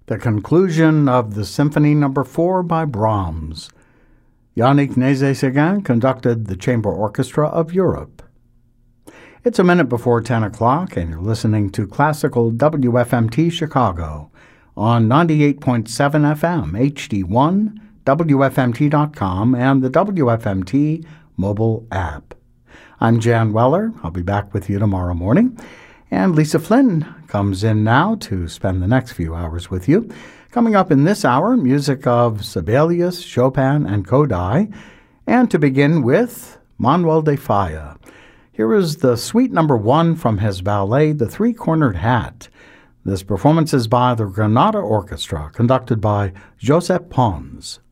The conclusion of the Symphony No. 4 by Brahms. Yannick Nézet-Séguin conducted the Chamber Orchestra of Europe. It's a minute before 10 o'clock, and you're listening to Classical WFMT Chicago on 98.7 FM, HD1, WFMT.com, and the WFMT mobile app. I'm Jan Weller. I'll be back with you tomorrow morning. And Lisa Flynn comes in now to spend the next few hours with you. Coming up in this hour, music of Sibelius, Chopin, and Kodály. And to begin with, Manuel de Falla. Here is the Suite No. 1 from his ballet, The Three-Cornered Hat. This performance is by the Granada Orchestra, conducted by Josep Pons.